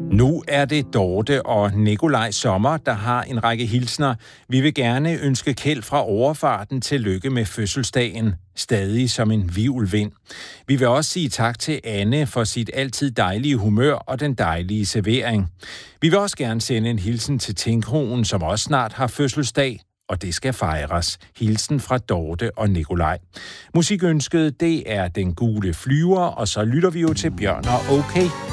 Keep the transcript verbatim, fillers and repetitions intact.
Nu er det Dorte og Nikolaj Sommer, der har en række hilsner. Vi vil gerne ønske Kjeld fra Overfarten tillykke med fødselsdagen, stadig som en hvirvelvind. Vi vil også sige tak til Anne for sit altid dejlige humør og den dejlige servering. Vi vil også gerne sende en hilsen til Tinkroen, som også snart har fødselsdag, og det skal fejres. Hilsen fra Dorte og Nikolaj. Musikønsket, det er Den Gule Flyver, og så lytter vi jo til Bjørn og OK.